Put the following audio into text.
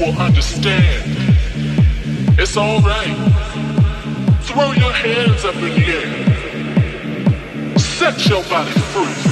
will understand. It's alright. Throw your hands up in the air. Set your body free.